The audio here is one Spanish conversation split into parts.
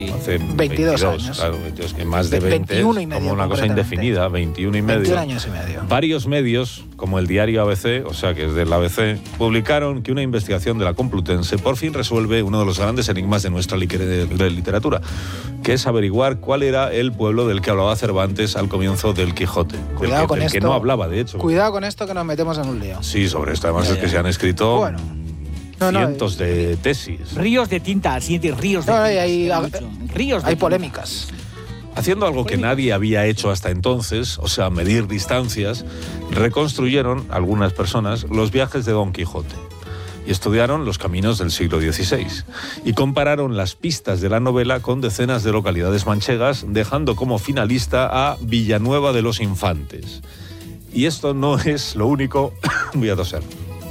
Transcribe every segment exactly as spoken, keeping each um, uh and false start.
Hace veintidós años. Claro, es que más de veinte, veintiuno y medio, como una cosa indefinida, veintiuno y medio. veintiún años y medio. Varios medios, como el diario A B C, o sea que es del A B C, publicaron que una investigación de la Complutense por fin resuelve uno de los grandes enigmas de nuestra literatura, que es averiguar cuál era el pueblo del que hablaba Cervantes al comienzo del Quijote. Cuidado del que, con del esto. que no hablaba, de hecho. Cuidado con esto que nos metemos en un lío. Sí, sobre esto además ya, es que ya. se han escrito... Bueno. No, no, cientos de tesis. Ríos de tinta, siete ríos de no, tinta. Hay, hay, ríos de hay tinta. polémicas. Haciendo algo que nadie había hecho hasta entonces, o sea, medir distancias, reconstruyeron algunas personas los viajes de Don Quijote y estudiaron los caminos del siglo dieciséis y compararon las pistas de la novela con decenas de localidades manchegas, dejando como finalista a Villanueva de los Infantes. Y esto no es lo único, voy a toser,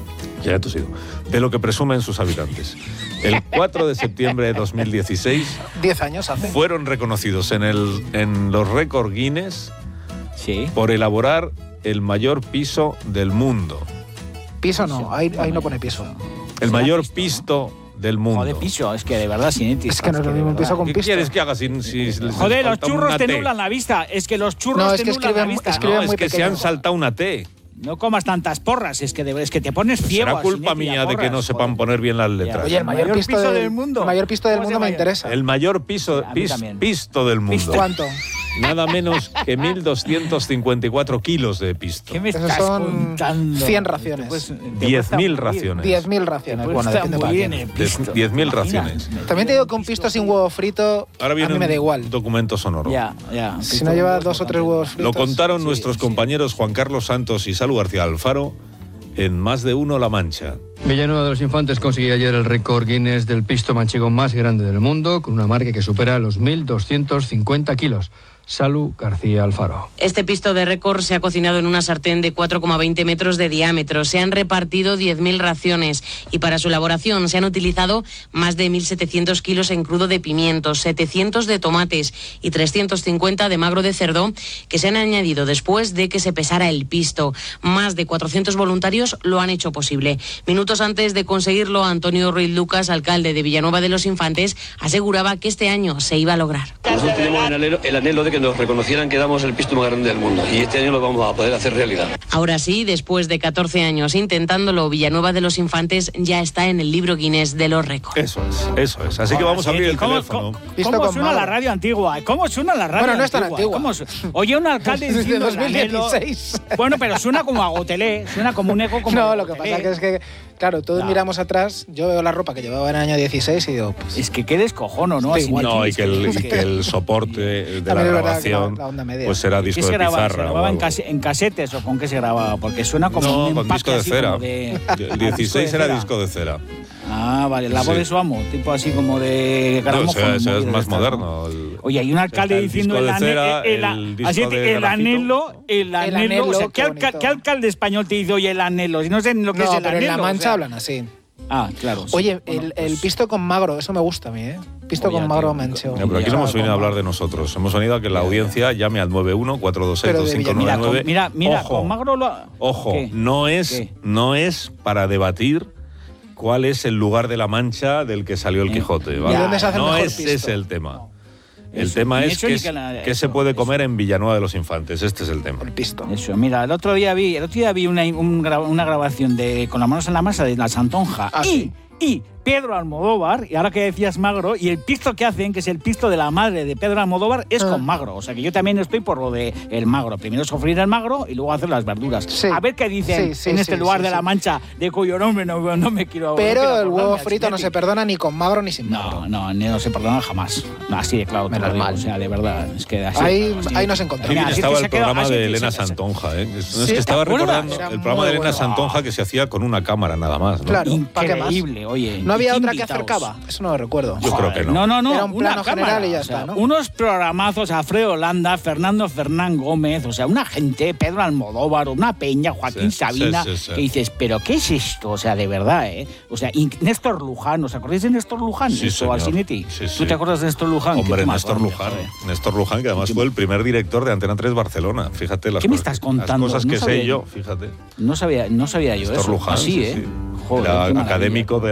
ya he tosido, de lo que presumen sus habitantes. El cuatro de septiembre de dos mil dieciséis, Diez años hace. fueron reconocidos en, el, en los récords Guinness sí. por elaborar el mayor piso del mundo. Piso no, ahí, ahí no pone piso. El mayor pisto del mundo. Joder, piso, es que de verdad, sin Es que no es lo mismo piso con ¿Qué piso. quieres que haga sin, si si les Joder, los falta churros una te T? nublan la vista. Es que los churros No, te es que nublan la escriben- vista. escriben No, es muy que se pequeño. han saltado una T. No comas tantas porras, es que, de, es que te pones ciego. Será culpa Sinetti, a mía de que porras, no sepan joder. poner bien las letras. Oye, el mayor, mayor pisto, piso del, del mundo. el mayor pisto del ¿Cómo se mundo me llama? interesa. El mayor piso, Sí, a mí pis- también. pisto del mundo. ¿Cuánto? Nada menos que mil doscientos cincuenta y cuatro kilos de pisto. ¿Qué me Esos estás son contando? cien raciones. Pues, te diez mil cuesta morir. raciones. diez mil raciones. Te Bueno, cuesta depende para morir quién. en el pisto. diez mil Imagina. raciones. También te digo que un pisto sin huevo frito Ahora viene a mí me da igual. un documento sonoro. Ya, ya. Si no lleva dos o tres huevos fritos. Lo contaron Sí, nuestros sí. compañeros Juan Carlos Santos y Salud García Alfaro en Más de Uno La Mancha. Villanueva de los Infantes consiguió ayer el récord Guinness del pisto manchego más grande del mundo, con una marca que supera los mil doscientos cincuenta kilos. Salud García Alfaro. Este pisto de récord se ha cocinado en una sartén de cuatro coma veinte metros de diámetro. Se han repartido diez mil raciones y para su elaboración se han utilizado más de mil setecientos kilos en crudo de pimientos, setecientos de tomates y trescientos cincuenta de magro de cerdo que se han añadido después de que se pesara el pisto. Más de cuatrocientos voluntarios lo han hecho posible. Minutos antes de conseguirlo, Antonio Ruiz Lucas, alcalde de Villanueva de los Infantes, aseguraba que este año se iba a lograr. Nosotros tenemos el anhelo, el anhelo de que nos reconocieran que damos el pisto más grande del mundo y este año lo vamos a poder hacer realidad. Ahora sí, después de catorce años intentándolo, Villanueva de los Infantes ya está en el libro Guinness de los récords. Eso es, eso es. Así que vamos a abrir el ¿Cómo, teléfono. ¿Cómo, Pisto cómo con suena magro. la radio antigua? ¿Cómo suena la radio Bueno, no es tan antigua? antigua. ¿Cómo su- Oye, un alcalde Desde diciendo dos mil el anhelo- dieciséis. Bueno, pero suena como a Gotelé, suena como un eco como No, de lo que Gotelé. pasa que es que, claro, todos No. miramos atrás, yo veo la ropa que llevaba en el año dieciséis y digo, pues, Es que qué descojono, ¿no? Estoy Así igual. me No, y tienes que el, es y que el soporte de la También es verdad que grabación la- la onda media. pues será ¿Qué disco se de grababa? ¿Se pizarra o grababa en, algo. case- en casetes o con qué se grababa? Porque suena como No, un con empaque disco de así cera. como de- El Ah, disco dieciséis de era cera. disco de cera. Ah, vale, la voz Sí. de su amo, tipo así como de No, gramófono. eso, eso es movido más de estas, moderno. ¿no? El- Oye, hay un alcalde está el diciendo disco el, de ane- cera, el, el disco así de te- el grafito. anhelo, el anhelo, anhelo, o sea, ¿qué, qué alca- bonito. ¿qué alcalde español te dice, oye, el anhelo? Si no sé ni lo que es no, el pero anhelo. en La o Mancha sea. hablan así. Ah, claro. sí. Oye, Bueno, el, pues- el pisto con magro, eso me gusta a mí, ¿eh? Pisto Oye, con magro tío, manchego. No, pero aquí no hemos venido a Con hablar de nosotros. Hemos venido a que la audiencia llame al nueve uno cuatro dos seis Pero dos de cinco nueve Mira, nueve. con, mira, mira, Ojo, con Magro lo... ojo, ¿Qué? no es, ¿Qué? no es para debatir cuál es el lugar de la Mancha del que salió el Eh, Quijote. ¿y ¿vale? dónde se hace el no mejor es pisto? ese el tema. El Eso, tema ni es eso que, ni es- que la- qué se eso, puede eso. comer en Villanueva de los Infantes. Este es el tema. El pisto. Eso, mira, el otro día vi, el otro día vi una, un gra- una grabación de Con las manos en la masa de La Santonja Ah, y, sí. y Pedro Almodóvar, y ahora que decías Magro, y el pisto que hacen, que es el pisto de la madre de Pedro Almodóvar, es Ah. con Magro. O sea que yo también estoy por lo de el Magro. Primero sofreír el Magro y luego hacer las verduras. Sí. A ver qué dicen Sí, sí, en este sí, lugar sí, de sí. La Mancha, de cuyo nombre no, no me quiero... no quiero Pero el huevo acordarme, frito no se Chinetti. perdona ni con magro ni sin magro. No, no, no se perdona jamás. No, así de claro, te lo Menos digo. mal. O sea, de verdad. Es que así Ahí- de claro, así ahí de- nos encontramos. Qué bien Mira, así estaba que se el ha quedado- programa así de que Elena se- se- Santonja. ¿eh? Es, Sí, es que ¿te estaba acuerdas? recordando Era el programa de muy Elena bueno. Santonja que se hacía con una cámara nada más. ¿no? Claro. ¿para qué más? Increíble, oye. ¿No había ¿y qué otra que invitados? acercaba? Eso no lo recuerdo. Yo creo que no. No, no, no. Era un una plano cámara, general y ya o sea, está, ¿no? Unos programazos, Alfredo Landa, Fernando Fernán Gómez, o sea, una gente, Pedro Almodóvar, una peña, Joaquín Sí, Sabina, sí, sí, sí. que dices, ¿pero qué es esto? O sea, de verdad, ¿eh? O sea, y Néstor Luján, ¿os acordáis de Néstor Luján? Sí, Esto, señor. Alcinetti. Sí, ¿Tú sí. te acuerdas de Néstor Luján? Hombre, Qué Néstor grande, Luján. joder. Néstor Luján, que además fue el primer director de Antena tres Barcelona. Fíjate las ¿Qué me cosas, estás contando? las cosas No que sabía sé yo. yo, fíjate. No sabía, no sabía yo Néstor eso. Luján, Así, sí, ¿eh? sí. Joder, Era qué maravilla. académico de la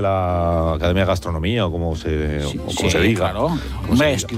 la Academia de Gastronomía o como se, Sí, o como sí, se diga. claro. Como Hombre, se es diga. que